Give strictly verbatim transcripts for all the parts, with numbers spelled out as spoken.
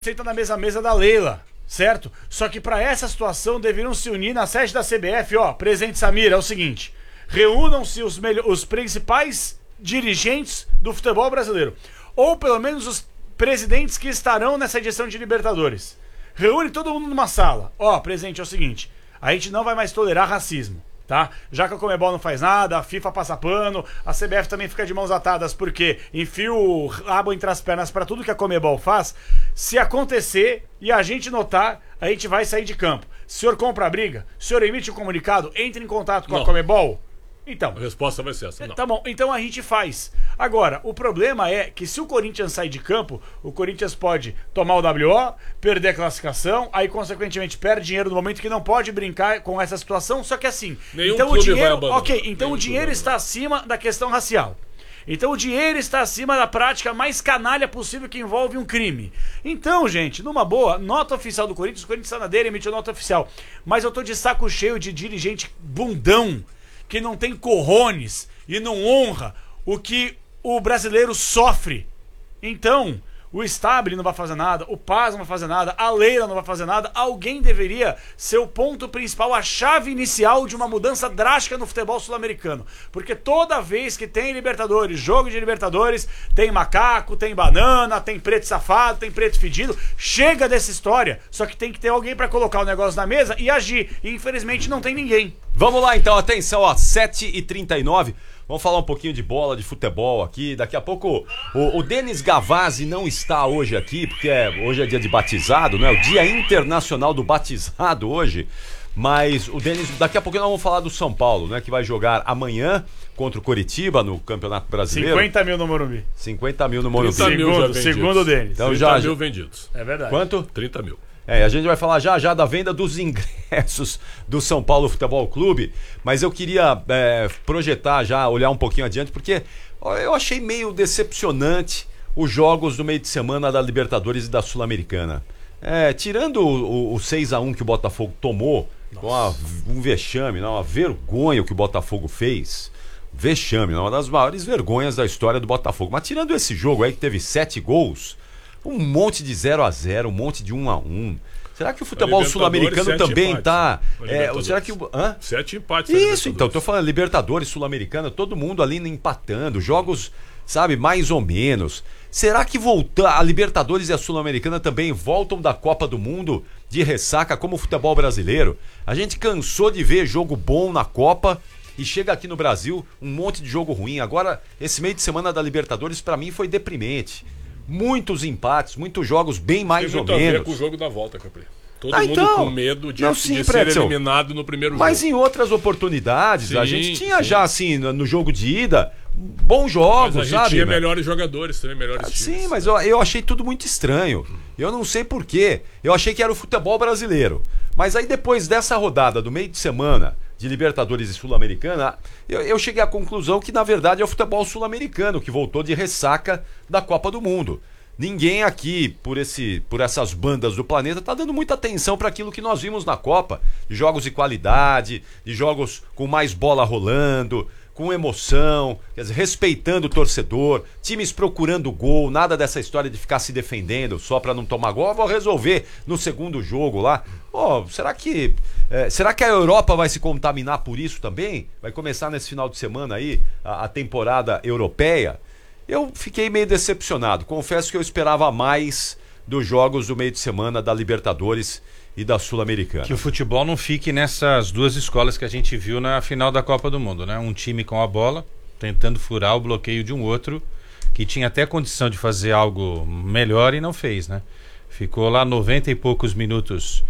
senta na mesma mesa da Leila, certo? Só que para essa situação deveriam se unir na sede da C B F, ó, presidente Samir, é o seguinte, reúnam-se os, os principais dirigentes do futebol brasileiro, ou pelo menos os presidentes que estarão nessa edição de Libertadores. Reúne todo mundo numa sala. Ó, presidente, é o seguinte, a gente não vai mais tolerar racismo, tá? Já que a Conmebol não faz nada, a FIFA passa pano, a C B F também fica de mãos atadas porque enfia o rabo entre as pernas pra tudo que a Conmebol faz. Se acontecer e a gente notar, a gente vai sair de campo. O senhor compra a briga? O senhor emite um comunicado? Entre em contato com não. a Conmebol? Então. A resposta vai ser essa, não. Tá bom, então a gente faz. Agora, o problema é que se o Corinthians sair de campo, o Corinthians pode tomar o W O, perder a classificação, aí consequentemente perde dinheiro no momento que não pode brincar com essa situação, só que assim, Nenhum então o clube dinheiro, vai abandonar. OK, então Nenhum o dinheiro clube está acima da questão racial. Então o dinheiro está acima da prática mais canalha possível que envolve um crime. Então, gente, numa boa, nota oficial do Corinthians, o Corinthians está na dele, emitiu nota oficial. Mas eu tô de saco cheio de dirigente bundão, que não tem corrones e não honra o que o brasileiro sofre. Então, o Stabile não vai fazer nada, o Paz não vai fazer nada, a Leila não vai fazer nada. Alguém deveria ser o ponto principal, a chave inicial de uma mudança drástica no futebol sul-americano. Porque toda vez que tem Libertadores, jogo de Libertadores, tem macaco, tem banana, tem preto safado, tem preto fedido. Chega dessa história, só que tem que ter alguém para colocar o negócio na mesa e agir. E infelizmente não tem ninguém. Vamos lá então, atenção, ó, sete e trinta e nove. Vamos falar um pouquinho de bola, de futebol aqui. Daqui a pouco o, o Denis Gavazzi não está hoje aqui, porque é, hoje é dia de batizado, né? O Dia Internacional do Batizado hoje. Mas o Denis, daqui a pouco nós vamos falar do São Paulo, né? Que vai jogar amanhã contra o Coritiba no Campeonato Brasileiro. cinquenta mil no Morumbi. cinquenta mil no Morumbi. trinta mil Segundo, já segundo o Denis. Então, trinta já, mil vendidos. É verdade. Quanto? trinta mil. É, a gente vai falar já já da venda dos ingressos do São Paulo Futebol Clube, mas eu queria é, projetar já, olhar um pouquinho adiante, porque ó, eu achei meio decepcionante os jogos do meio de semana da Libertadores e da Sul-Americana. É, tirando o, o, o seis a um que o Botafogo tomou, uma, um vexame, uma vergonha o que o Botafogo fez, vexame, uma das maiores vergonhas da história do Botafogo. Mas tirando esse jogo aí que teve sete gols, um monte de zero a zero, um monte de um a um. Será que o futebol sul-americano também está... É, será que o... Hã? Sete empates. Isso, então, tô falando Libertadores, Sul-Americana, todo mundo ali empatando, jogos, sabe, mais ou menos. Será que voltar a Libertadores e a Sul-Americana também voltam da Copa do Mundo de ressaca como o futebol brasileiro? A gente cansou de ver jogo bom na Copa e chega aqui no Brasil um monte de jogo ruim. Agora, esse meio de semana da Libertadores, para mim, foi deprimente. Muitos empates, muitos jogos bem mais ou menos. Tem muito a ver com o jogo da volta, Capri. Todo ah, mundo então, com medo de, não, sim, de ser eliminado no primeiro Mas jogo. Mas em outras oportunidades, sim, a gente tinha sim. já assim, no, no jogo de ida, bons jogos, mas a gente sabe? tinha melhores jogadores também, melhores ah, times. Sim, mas eu, eu achei tudo muito estranho. Eu não sei porquê. Eu achei que era o futebol brasileiro. Mas aí depois dessa rodada do meio de semana de Libertadores e Sul-Americana, eu, eu cheguei à conclusão que na verdade é o futebol sul-americano que voltou de ressaca da Copa do Mundo. Ninguém aqui, por, esse, por essas bandas do planeta, está dando muita atenção para aquilo que nós vimos na Copa. De jogos de qualidade, de jogos com mais bola rolando, com emoção, quer dizer, respeitando o torcedor, times procurando gol, nada dessa história de ficar se defendendo só para não tomar gol. Vou resolver no segundo jogo lá. Oh, será que, é, será que a Europa vai se contaminar por isso também? Vai começar nesse final de semana aí a, a temporada europeia? Eu fiquei meio decepcionado. Confesso que eu esperava mais dos jogos do meio de semana da Libertadores e da Sul-Americana. Que o futebol não fique nessas duas escolas que a gente viu na final da Copa do Mundo, né? Um time com a bola, tentando furar o bloqueio de um outro, que tinha até condição de fazer algo melhor e não fez, né? Ficou lá noventa e poucos minutos,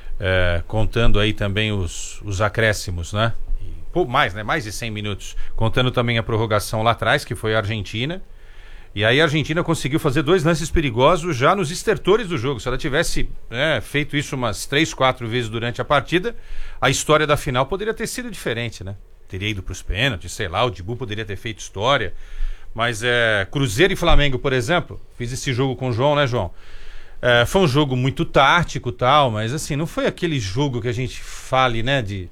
é, contando aí também os, os acréscimos, né? Mais, né? Mais de cem minutos, contando também a prorrogação lá atrás, que foi a Argentina. E aí a Argentina conseguiu fazer dois lances perigosos já nos estertores do jogo. Se ela tivesse é, feito isso umas três, quatro vezes durante a partida, a história da final poderia ter sido diferente, né? Teria ido para os pênaltis, sei lá, o Dibu poderia ter feito história. Mas é, Cruzeiro e Flamengo, por exemplo, fiz esse jogo com o João, né, João? É, foi um jogo muito tático e tal, mas assim, não foi aquele jogo que a gente fale, né, de...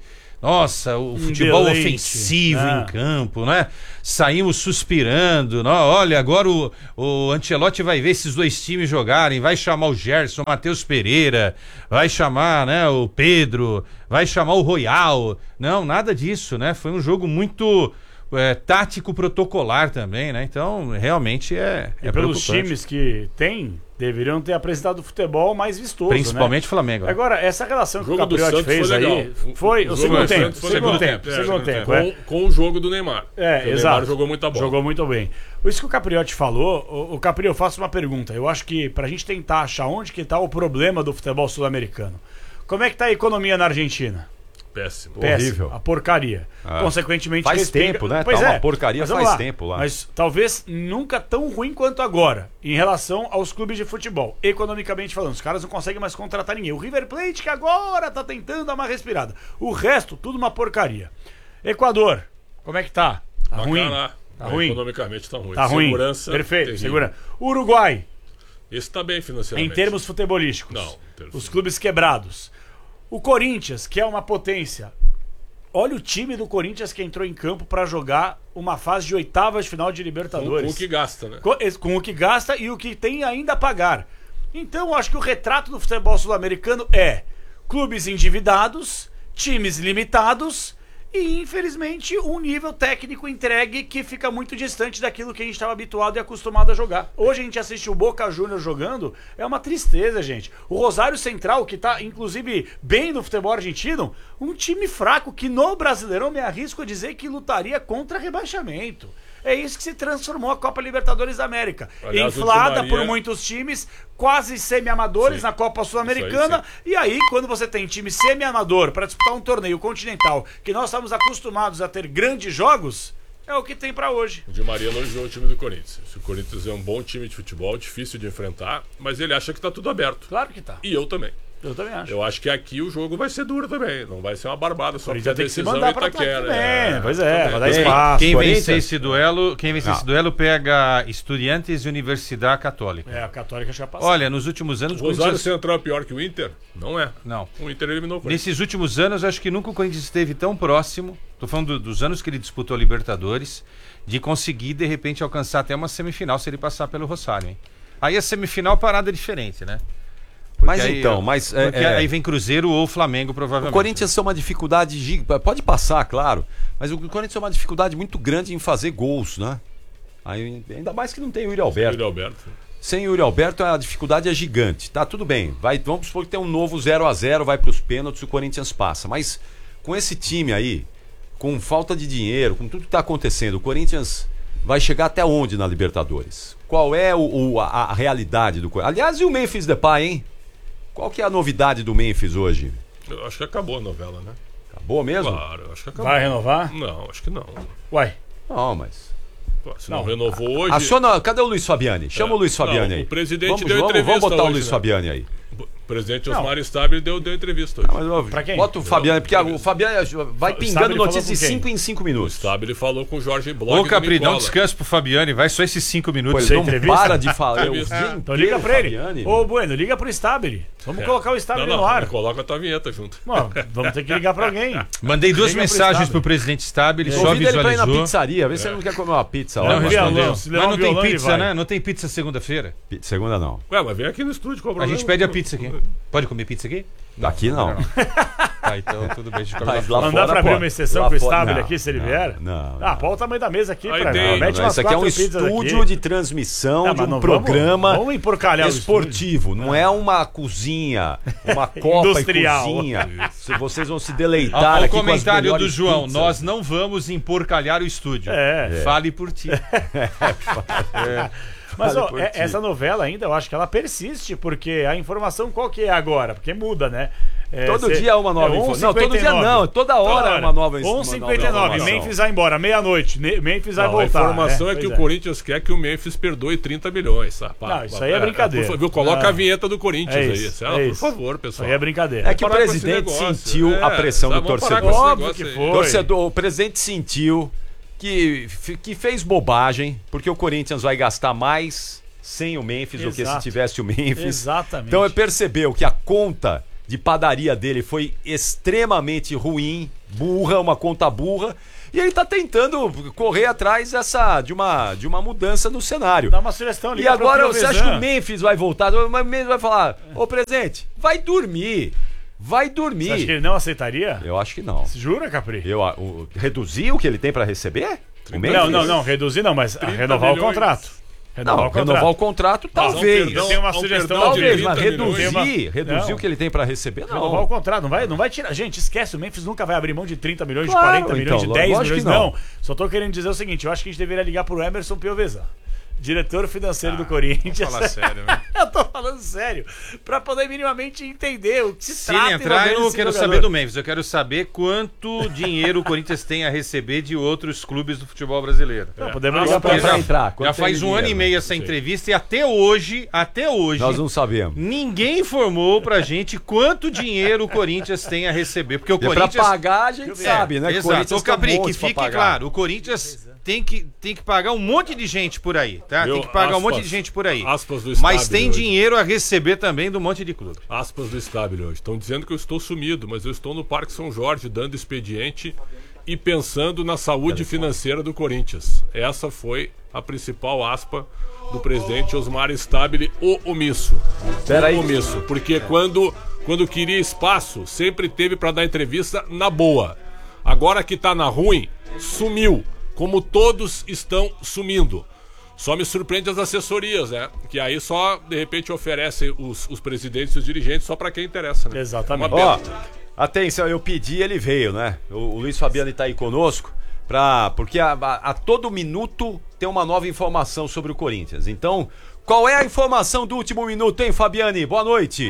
Nossa, o futebol deleite, ofensivo né? em campo, né? Saímos suspirando. Não, olha, agora o, o Ancelotti vai ver esses dois times jogarem, vai chamar o Gerson, o Matheus Pereira, vai chamar, né, o Pedro, vai chamar o Royal. Não, nada disso, né? Foi um jogo muito é, tático protocolar também, né? Então, realmente é, é E pelos preocupante. times que tem, deveriam ter apresentado o futebol mais vistoso, Principalmente né? o Flamengo. Agora, essa relação O que o jogo do Capriotti Santos fez foi aí legal. foi o, jogo segundo do tempo, Santos foi segundo legal. tempo, É, segundo tempo, é. Com, com o jogo do Neymar. É, o exato. Neymar jogou muita bola. Jogou muito bem. Isso que o Capriotti falou, o, o Capri, eu faço uma pergunta. Eu acho que pra gente tentar achar onde que tá o problema do futebol sul-americano. Como é que tá a economia na Argentina? Péssimo. Péssimo, Horrível. a porcaria. Ah. Consequentemente, Faz respinga- tempo, né? Pois Tá é. uma porcaria Mas vamos faz lá. tempo lá. Mas talvez nunca tão ruim quanto agora, em relação aos clubes de futebol, economicamente falando. Os caras não conseguem mais contratar ninguém. O River Plate que agora tá tentando dar uma respirada. O resto, tudo uma porcaria. Equador, como é que tá? Tá ruim. Macará. Tá ruim. Economicamente tá ruim. Tá ruim. Segurança. Perfeito, terrível. segurança. Uruguai, Esse tá bem em financeiramente. termos futebolísticos. Não, em termos Os clubes quebrados. O Corinthians, que é uma potência. Olha o time do Corinthians que entrou em campo pra jogar uma fase de oitavas de final de com, Libertadores. com o que gasta, né? Com, es- com o que gasta e o que tem ainda a pagar. Então, eu acho que o retrato do futebol sul-americano é clubes endividados, times limitados e, infelizmente, um nível técnico entregue que fica muito distante daquilo que a gente estava habituado e acostumado a jogar. Hoje a gente assiste o Boca Juniors jogando, é uma tristeza, gente. O Rosário Central, que tá, inclusive, bem no futebol argentino, um time fraco que no Brasileirão me arrisco a dizer que lutaria contra rebaixamento. É isso que se transformou a Copa Libertadores da América. Aliás, o Di Inflada Maria- por muitos times, quase semi-amadores Sim. na Copa Isso Sul-Americana. aí, E aí, quando você tem time semi-amador para disputar um torneio continental, que nós estamos acostumados a ter grandes jogos, é o que tem para hoje. O Di Maria elogiou o time do Corinthians. O Corinthians é um bom time de futebol, difícil de enfrentar, mas ele acha que tá tudo aberto. Claro que tá. E eu também. Eu também acho. Eu acho que aqui o jogo vai ser duro também. Não vai ser uma barbada só Ele porque já a tem que se decisão mandar pra Itaquera. ataque também. Pois é, também. vai dar Quem- espaço. Quem Corinthians? vencer esse duelo, quem vencer Não. esse duelo pega Estudiantes e Universidade Católica. É, a Católica já passou. Olha, nos últimos anos O o Rosário Corinthians... Central é pior que o Inter? Não é. Não. O Inter eliminou o Corinthians. Nesses últimos anos, acho que nunca o Corinthians esteve tão próximo, tô falando do- dos anos que ele disputou a Libertadores, de conseguir, de repente, alcançar até uma semifinal se ele passar pelo Rosário, hein? Aí a semifinal parada é diferente, né? Porque Mas aí, então, ó, mas, é, porque é. aí vem Cruzeiro ou Flamengo, O provavelmente. Corinthians tem uma dificuldade gigante. Pode passar, claro. Mas o Corinthians tem uma dificuldade muito grande em fazer gols, né? Aí, ainda mais que não tem o Yuri Alberto. Yuri Alberto. Sem o Yuri Alberto, a dificuldade é gigante. Tá, tudo bem. Vai, vamos supor que tem um novo zero a zero, vai pros pênaltis, o Corinthians passa. Mas com esse time aí, com falta de dinheiro, com tudo que tá acontecendo, o Corinthians vai chegar até onde na Libertadores? Qual é o, o- a, a realidade do Corinthians? Aliás, e o Memphis Depay, hein? Qual que é a novidade do Memphis hoje? Eu acho que acabou a novela, né? Acabou mesmo? Claro, eu acho que acabou. Vai renovar? Não, acho que não. Uai. Não, mas... Pô, se não, Não. renovou hoje. Aciona, cadê o Luiz Fabiani? Chama É. o Luiz Fabiani Não, aí. o presidente vamos, deu vamos, entrevista vamos botar o hoje, Luiz né? Fabiani aí. O presidente Não. Osmar Stabile deu, deu entrevista hoje. Mas, ó, Pra quem? Bota o Fabiani, porque o Fabiani vai O pingando Stabile falou notícias de com quem? cinco em cinco O minutos. Stabile falou com o Jorge Bloch. Ô, do Capri, dá um Nicola. descanso pro Fabiani, vai só esses cinco minutos. Pois Sem não entrevista? para de falar. Eu, Entrevista. o dia Então liga inteiro, pra ele. Fabiani, Ô, Bueno, liga pro Stabile. Vamos É. colocar o Stabile Não, no não, ar. coloca a tua vinheta junto. Bom, vamos ter que ligar pra alguém. Mandei duas Liga pro mensagens Stabile. pro presidente Stabile, só Convida ele pra ir na visualizou. pizzaria, vê se ele não quer comer uma pizza lá. Não Leva um respondeu. violão, se Mas levar não um tem violão, ele pizza, vai. né? Não tem pizza segunda-feira. Pi- Segunda não. Ué, mas vem aqui no estúdio, qual o A problema? gente pede a pizza aqui. Pode comer pizza aqui? Aqui não. Tá, então tudo bem, a gente come lá Mas fora. lá Não dá fora pra abrir pode. uma exceção Lá com o fora- Stabile não, aqui, se ele não, vier? Não, Ah, não. põe o tamanho da mesa aqui Aí pra tem- mim. Não, Mete Não, umas isso aqui é um quatro pizzas estúdio aqui. de transmissão Ah, de mas um não vamos- programa vamos emporcalhar o esportivo. Não é uma cozinha, uma copa Industrial. e cozinha. Se vocês vão se Ó, deleitar ó, o aqui com as comentário do melhores João, pizzas. nós não vamos emporcalhar o estúdio. É. Fale por ti. Mas Vale ó, por é- ti. essa novela ainda, eu acho que ela persiste, porque a informação qual que é agora? Porque muda, né? É, Todo cê- dia é uma nova informação. Não, todo dia não, toda hora é uma nova uma onze e nova cinquenta e nove, informação. Memphis vai embora, meia-noite. Ne- Memphis vai Não, voltar. a informação é, que pois o Corinthians quer que o Memphis perdoe trinta milhões. Tá? Pá, Não, isso pá, aí é brincadeira. por favor, coloca Não. a vinheta do Corinthians É aí. isso, Sei lá, é por isso. favor, Isso pessoal. aí é brincadeira. É que o Parar com esse presidente negócio. sentiu É, a pressão tá, do vamos parar torcedor. com esse Óbvio negócio que aí. foi. Torcedor, o presidente sentiu que, f- que fez bobagem, porque o Corinthians vai gastar mais sem o Memphis do que se Exato. tivesse o Memphis. Exatamente. Então ele percebeu que a conta de padaria dele foi extremamente ruim, burra, uma conta burra. E ele tá tentando correr atrás dessa, de, uma, de uma mudança no cenário. Dá uma sugestão ali. E agora você acha que o Memphis vai voltar? O Memphis vai falar, ô presidente, vai dormir. Vai dormir. Você acha que ele não aceitaria? Eu acho que não. Jura, Capri? Eu, o, reduzir o que ele tem pra receber? O Não, não, não, reduzir não, mas renovar milhões. o contrato. Renovar Não, o contrato. renovar o contrato, talvez. Eu tenho uma sugestão. Talvez, mas milhões. reduzir, reduzir Não. o que ele tem pra receber, Renovar o não. contrato, não vai, não vai tirar. Gente, esquece, o Memphis nunca vai abrir mão de trinta milhões, Claro, de quarenta milhões, então, de dez lógico milhões, que não. não. Só tô querendo dizer o seguinte, eu acho que a gente deveria ligar pro Emerson Piovesan, diretor financeiro Ah, do Corinthians. vamos falar sério, né? Eu tô falando sério, pra poder minimamente entender o que se, Se trata ele entrar, eu não desse quero jogador. saber do Memphis, eu quero saber quanto dinheiro o Corinthians tem a receber de outros clubes do futebol brasileiro. Não, podemos Ah, ligar pra Pra, já- pra entrar. Já quanto faz tem um de ano e dinheiro? meio essa entrevista e até hoje, até hoje, Nós não sabemos. ninguém informou pra gente quanto dinheiro o Corinthians tem a receber. Porque o É pra Corinthians. pagar, a gente sabe, né? Que o Exato. Corinthians Ô, Capri, tem um que monte pra fique pagar. claro, o Corinthians tem que, tem que pagar um monte de gente por aí, tá? Viu? Tem que pagar um monte Aspas- de gente por aí. aspas do Mas Stabile tem hoje. dinheiro a receber também do monte de clube. Aspas do Stabile hoje. Estão dizendo que eu estou sumido, mas eu estou no Parque São Jorge dando expediente e pensando na saúde financeira do Corinthians. Essa foi a principal aspa do presidente Osmar Stabile, o omisso. Pera aí. O omisso. Porque quando, quando queria espaço, sempre teve para dar entrevista na boa. Agora que tá na ruim, sumiu. Como todos estão sumindo. Só me surpreende as assessorias, né? Que aí só, de repente, oferecem os, os presidentes e os dirigentes só pra quem interessa, né? Exatamente. Uma Ó, pena. atenção, eu pedi, ele veio, né? O, o Luiz Fabiano tá aí conosco, pra, porque a, a- a todo minuto tem uma nova informação sobre o Corinthians. Então, qual é a informação do último minuto, hein, Fabiane? Boa noite.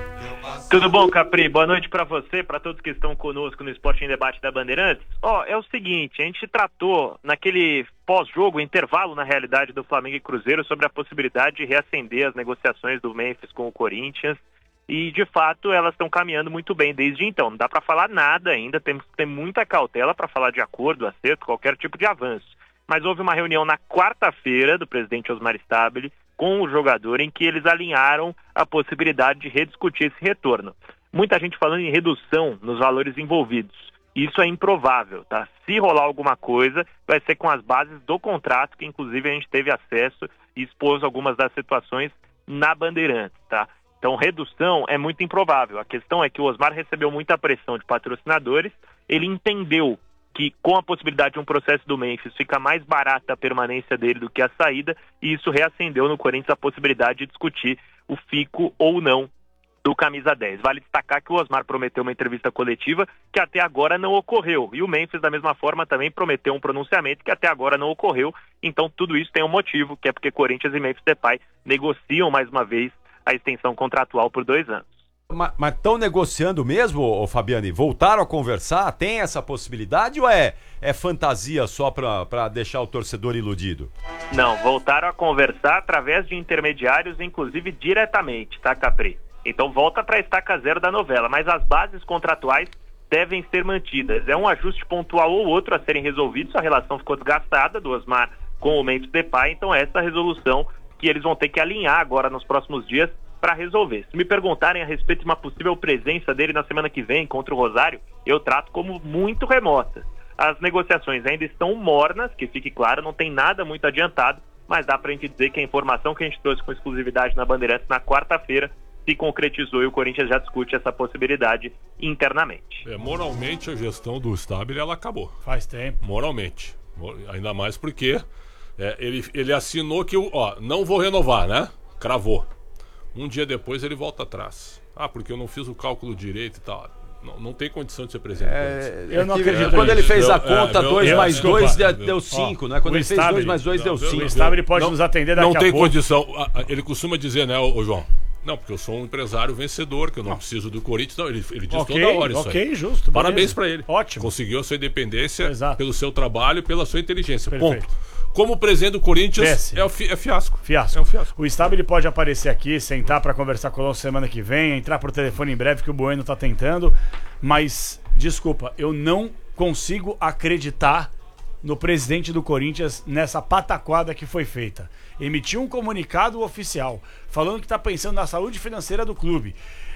Tudo bom, Capri? Boa noite pra você, pra todos que estão conosco no Esporte em Debate da Bandeirantes. Ó, é o seguinte, a gente tratou naquele pós-jogo, intervalo na realidade do Flamengo e Cruzeiro, sobre a possibilidade de reacender as negociações do Memphis com o Corinthians e, de fato, elas estão caminhando muito bem desde então. Não dá pra falar nada ainda, temos que ter muita cautela pra falar de acordo, acerto, qualquer tipo de avanço. Mas houve uma reunião na quarta-feira do presidente Osmar Stabile com o jogador em que eles alinharam a possibilidade de rediscutir esse retorno. Muita gente falando em redução nos valores envolvidos. Isso é improvável, tá? Se rolar alguma coisa, vai ser com as bases do contrato, que inclusive a gente teve acesso e expôs algumas das situações na Bandeirantes, tá? Então, redução é muito improvável. A questão é que o Osmar recebeu muita pressão de patrocinadores, ele entendeu que com a possibilidade de um processo do Memphis fica mais barata a permanência dele do que a saída, e isso reacendeu no Corinthians a possibilidade de discutir o fico ou não do camisa dez. Vale destacar que o Osmar prometeu uma entrevista coletiva que até agora não ocorreu, e o Memphis da mesma forma também prometeu um pronunciamento que até agora não ocorreu. Então tudo isso tem um motivo, que é porque Corinthians e Memphis Depay negociam mais uma vez a extensão contratual por dois anos. Mas estão negociando mesmo, ô Fabiane? Voltaram a conversar? Tem essa possibilidade ou é, é fantasia só para deixar o torcedor iludido? Não, voltaram a conversar através de intermediários, inclusive diretamente, tá, Capri? Então volta para a estaca zero da novela, mas as bases contratuais devem ser mantidas. É um ajuste pontual ou outro a serem resolvidos, a relação ficou desgastada do Osmar com o Memphis Depay, então essa resolução que eles vão ter que alinhar agora nos próximos dias para resolver. Se me perguntarem a respeito de uma possível presença dele na semana que vem contra o Rosário, eu trato como muito remota. As negociações ainda estão mornas, que fique claro, não tem nada muito adiantado, mas dá para a gente dizer que a informação que a gente trouxe com exclusividade na Bandeirantes na quarta-feira se concretizou e o Corinthians já discute essa possibilidade internamente. É, moralmente, a gestão do Stabile, ela acabou. Faz tempo. Moralmente. Ainda mais porque é, ele, ele assinou que, ó, não vou renovar, né? Cravou. Um dia depois ele volta atrás. Ah, porque eu não fiz o cálculo direito e tal. Não, não tem condição de ser presidente. É, Eu não é que acredito Quando ele nisso. fez a Eu- conta, é, dois eu- mais desculpa, dois eu- deu cinco, né? o Quando ele fez Stabile- dois mais dois deu Não, cinco. O Stabile pode Não- nos atender daqui Não a tem pouco. condição. Ah, ah, Ele costuma dizer, né, ô, ô João? Não, porque eu sou um empresário vencedor, que eu não, preciso do Corinthians. Não, ele, ele diz Ok, toda hora isso ok, aí. justo. Parabéns beleza. pra ele. Ótimo. Conseguiu a sua independência Exato. pelo seu trabalho e pela sua inteligência. Perfeito. Ponto. Como presidente do Corinthians, Desce. é, o fi- é fiasco. Fiasco. É um fiasco. O Stabile pode aparecer aqui, sentar para conversar conosco semana que vem, entrar por telefone em breve, que o Bueno tá tentando. Mas, desculpa, eu não consigo acreditar no presidente do Corinthians nessa pataquada que foi feita. Emitiu um comunicado oficial falando que tá pensando na saúde financeira do clube.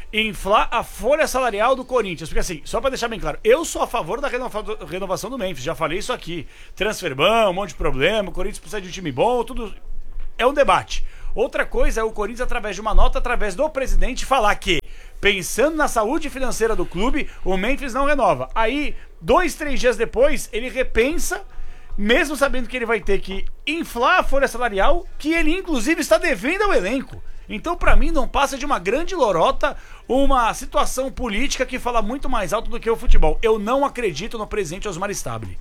inflar a folha salarial do Corinthians. Porque assim, só pra deixar bem claro, eu sou a favor da renova- renovação do Memphis, já falei isso aqui. Transferbão, um monte de problema, o Corinthians precisa de um time bom, tudo... É um debate. Outra coisa é o Corinthians, através de uma nota, através do presidente, falar que, pensando na saúde financeira do clube, o Memphis não renova. Aí, dois, três dias depois, ele repensa, mesmo sabendo que ele vai ter que inflar a folha salarial, que ele, inclusive, está devendo ao elenco. Então, pra mim, não passa de uma grande lorota, uma situação política que fala muito mais alto do que o futebol. Eu não acredito no presidente Osmar Stabile.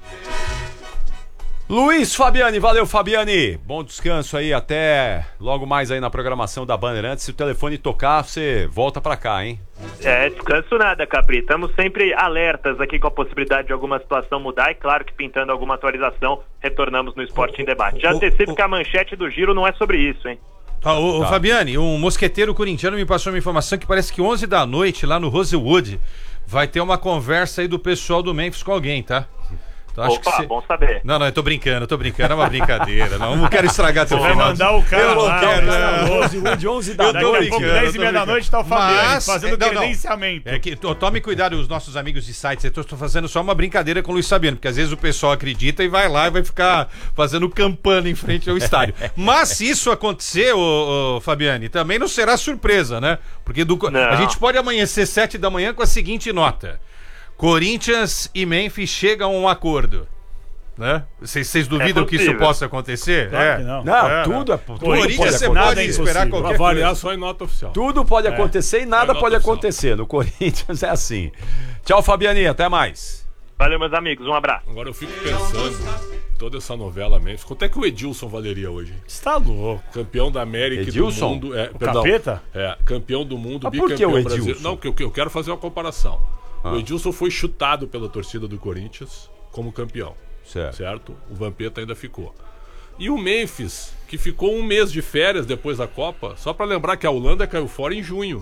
Luiz Fabiani, valeu Fabiani. Bom descanso aí, até logo mais aí na programação da Bandeirantes. Se o telefone tocar, você volta pra cá, hein? É, descanso nada, Capri. Estamos sempre alertas aqui com a possibilidade de alguma situação mudar e claro que pintando alguma atualização, retornamos no Esporte em Debate. Já antecipo que a manchete do Giro não é sobre isso, hein? Ah, ô, ô, Tá. Fabiani, um mosqueteiro corintiano me passou uma informação que parece que onze da noite, lá no Rosewood, vai ter uma conversa aí do pessoal do Memphis com alguém, tá? Então, acho Opa, que cê... bom saber. Não, não, eu tô brincando, eu tô brincando, é uma brincadeira. Não, não quero estragar teu Vai final. mandar o cara Eu não lá, quero, o cara não. Rosewood, onze da Eu tô Daqui a pouco, brincando, dez eu e tô meia da brincando. noite, tá o Fabiano Mas, fazendo não, não. credenciamento. É que to- tome cuidado, os nossos amigos de sites, eu estou fazendo só uma brincadeira com o Luiz Fabiano, porque às vezes o pessoal acredita e vai lá e vai ficar fazendo campana em frente ao estádio. Mas se isso acontecer, ô, ô, Fabiane, também não será surpresa, né? Porque do, Não. a gente pode amanhecer sete da manhã com a seguinte nota: Corinthians e Memphis chegam a um acordo. Né? Vocês vocês duvidam É que isso possível. possa acontecer? Claro É. que não. Não, É, tudo é O tudo Corinthians pode você acontecer. Nada pode é esperar impossível. Pra qualquer avaliar coisa. só em nota oficial. Tudo pode acontecer e nada nota pode oficial. acontecer. No Corinthians é assim. Tchau, Fabiani, até mais. Valeu, meus amigos. Um abraço. Agora eu fico pensando, toda essa novela Memphis, quanto é que o Edilson valeria hoje? Você tá louco. Campeão da América e do Edilson? mundo. É, O perdão, capeta? É, campeão do mundo, Mas por que bicampeão o brasileiro. Edilson? Não, porque eu, eu quero fazer uma comparação. Ah. O Edilson foi chutado pela torcida do Corinthians como campeão. Certo. Certo? O Vampeta ainda ficou. E o Memphis, que ficou um mês de férias depois da Copa, só pra lembrar que a Holanda caiu fora em junho.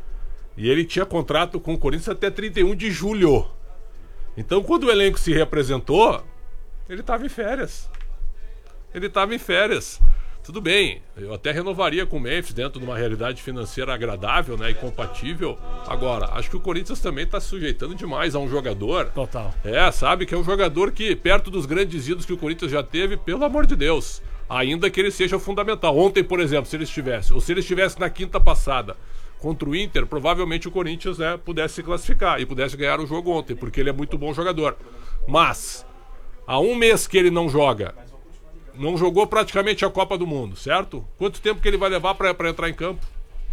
E ele tinha contrato com o Corinthians até trinta e um de julho. Então, quando o elenco se reapresentou, ele estava em férias. Ele estava em férias. Tudo bem, eu até renovaria com o Memphis dentro de uma realidade financeira agradável, né, e compatível. Agora, acho que o Corinthians também está se sujeitando demais a um jogador. Total. É, sabe, que é um jogador que, perto dos grandes ídolos que o Corinthians já teve, pelo amor de Deus, ainda que ele seja fundamental. Ontem, por exemplo, se ele estivesse, ou se ele estivesse na quinta passada contra o Inter, provavelmente o Corinthians, né, pudesse se classificar e pudesse ganhar o jogo ontem, porque ele é muito bom jogador. Mas, há um mês que ele não joga, não jogou praticamente a Copa do Mundo, certo? Quanto tempo que ele vai levar pra, pra entrar em campo?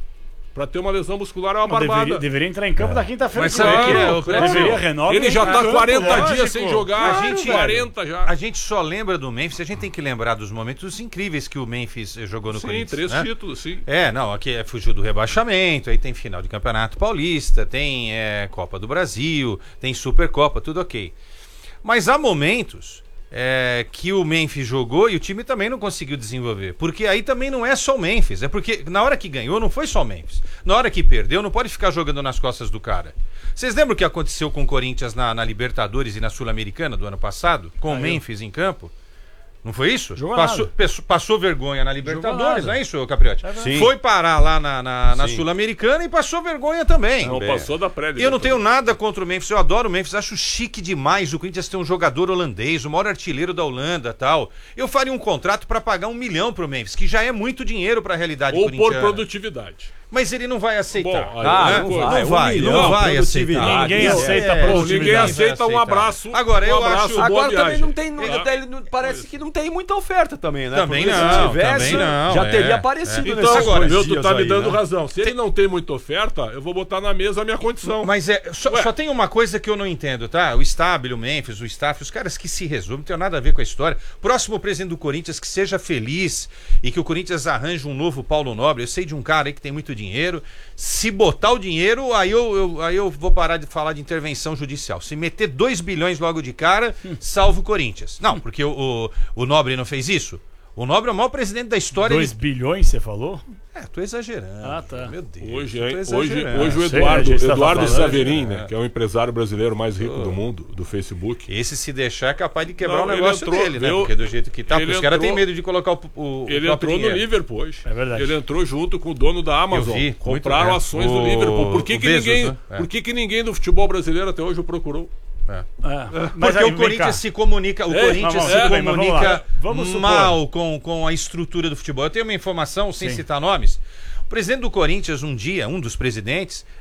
Pra ter uma lesão muscular é uma Não, barbada. deveria, deveria entrar em campo da quinta-feira. Mas que vem. sabe que é, o- Deveria renovar. Ele já tá quarenta dias sem jogar, A gente, quarenta já. a gente só lembra do Memphis, a gente tem que lembrar dos momentos incríveis que o Memphis eh, jogou no Sim, Corinthians. três né? títulos, sim. É, não, aqui é, fugiu do rebaixamento, aí tem final de Campeonato Paulista, tem é, Copa do Brasil, tem Supercopa, tudo ok. Mas há momentos é, que o Memphis jogou e o time também não conseguiu desenvolver. Porque aí também não é só o Memphis, é porque na hora que ganhou não foi só o Memphis. Na hora que perdeu não pode ficar jogando nas costas do cara. Vocês lembram o que aconteceu com o Corinthians na, na Libertadores e na Sul-Americana do ano passado? Com o Memphis em campo? Não foi isso? Jogou Passou, nada. pesso- passou vergonha na Libertadores, nada. não é isso, Capriotti? Sim. Foi parar lá na, na, na Sim. Sul-Americana e passou vergonha também. Não passou da pré. Eu não tenho nada contra o Memphis, eu adoro o Memphis, acho chique demais o Corinthians ter um jogador holandês, o maior artilheiro da Holanda, tal. Eu faria um contrato pra pagar um milhão pro Memphis, que já é muito dinheiro pra realidade Ou por corintiana. produtividade. Mas ele não vai aceitar. Bom, aí Ah, é não coisa. vai. Não vai, Um milhão, não vai produtividade. aceitar. Ninguém Não, aceita é, a Bom, produtividade. ninguém vai aceita um aceitar. abraço. Agora, um eu abraço, acho- boa Agora também viagem. não tem. Não, É. até ele não- parece que não tem muita oferta também, né? Também Porque não, se tivesse, também não, já é, teria é. aparecido Então, nesses Então, dois viu, tu dias tá me aí, dando né? razão. Se ele não tem muita oferta, eu vou botar na mesa a minha condição. Mas é, só, Ué. só tem uma coisa que eu não entendo, tá? O Stabile, o Memphis, o staff, os caras que se resumem, não tem nada a ver com a história. Próximo presidente do Corinthians, que seja feliz e que o Corinthians arranje um novo Paulo Nobre. Eu sei de um cara aí que tem muito dinheiro. Se botar o dinheiro, aí eu, eu- aí eu vou parar de falar de intervenção judicial. Se meter dois bilhões logo de cara, salva o Corinthians. Não, porque o, o, o Nobre não fez isso. O Nobre é o maior presidente da história. dois bilhões, você falou? É, tô exagerando. Ah, tá. Meu Deus. Hoje, tô hein? hoje, exagerando. hoje o Sei, Eduardo, né, a gente tava Eduardo falando, Saverin, é. né, que é o empresário brasileiro mais rico do mundo, do Facebook. Esse, se deixar, é capaz de quebrar Não, o ele negócio entrou, dele, né? viu? Porque do jeito que tá, Ele porque os caras têm entrou- medo de colocar o, o, Ele o próprio entrou no dinheiro. Liverpool hoje. É verdade. Ele entrou junto com o dono da Amazon. Eu vi, Compraram muito- é. ações O- do Liverpool. Por que, o que Bezos, ninguém, né? É. por que, que ninguém do futebol brasileiro até hoje o procurou? É. É. Mas Porque aí, o vem cá. Corinthians se comunica, o É, Corinthians mas se vamos- é, mas vamos lá. comunica Vamos supor. mal com, com a estrutura do futebol. Eu tenho uma informação, sem Sim. citar nomes. O presidente do Corinthians, um dia, um dos presidentes,